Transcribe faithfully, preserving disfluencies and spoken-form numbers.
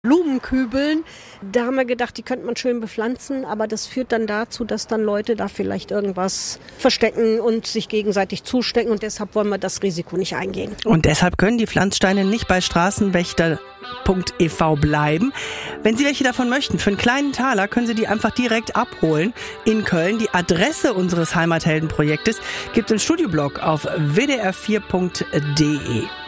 Blumenkübeln. Da haben wir gedacht, die könnte man schön bepflanzen, aber das führt dann dazu, dass dann Leute da vielleicht irgendwas verstecken und sich gegenseitig zustecken und deshalb wollen wir das Risiko nicht eingehen. Und deshalb können die Pflanzsteine nicht bei straßenwächter punkt e v bleiben. Wenn Sie welche davon möchten, für einen kleinen Taler können Sie die einfach direkt abholen in Köln. Die Adresse unseres Heimatheldenprojektes gibt es im Studioblog auf w d r vier punkt d e.